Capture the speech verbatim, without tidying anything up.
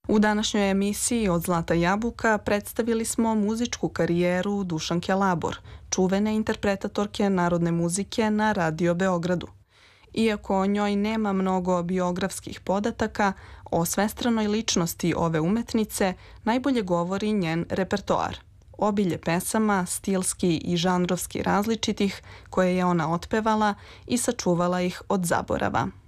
U današnjoj emisiji Od zlata jabuka predstavili smo muzičku karijeru Dušanke Labor, čuvene interpretatorke narodne muzike na Radio Beogradu. Iako o njoj nema mnogo biografskih podataka, o svestranoj ličnosti ove umetnice najbolje govori njen repertoar. Obilje pesama, stilski i žanrovski različitih, koje je ona otpevala i sačuvala ih od zaborava.